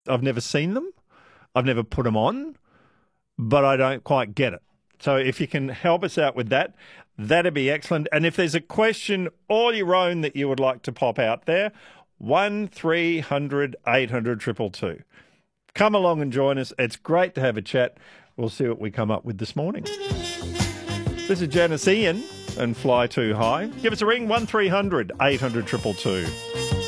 I've never seen them. I've never put them on, but I don't quite get it. So if you can help us out with that, that'd be excellent. And if there's a question all your own that you would like to pop out there, 1300 800 222. Come along and join us. It's great to have a chat. We'll see what we come up with this morning. This is Janice Ian and Fly Too High. Give us a ring, 1300 800 222.